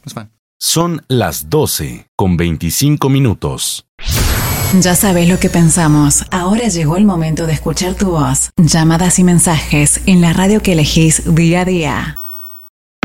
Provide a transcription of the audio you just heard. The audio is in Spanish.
It's fine. Son las 12:25. Ya sabes lo que pensamos. Ahora llegó el momento de escuchar tu voz. Llamadas y mensajes en la radio que elegís día a día.